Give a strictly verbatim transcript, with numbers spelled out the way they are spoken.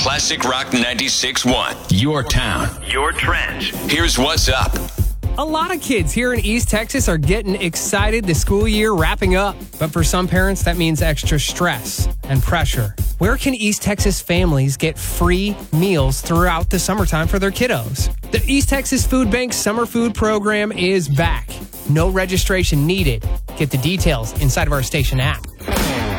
Classic Rock ninety-six point one. Your town. Your trends. Here's what's up. A lot of kids here in East Texas are getting excited the school year wrapping up. But for some parents, that means extra stress and pressure. Where can East Texas families get free meals throughout the summertime for their kiddos? The East Texas Food Bank Summer Food Program is back. No registration needed. Get the details inside of our station app.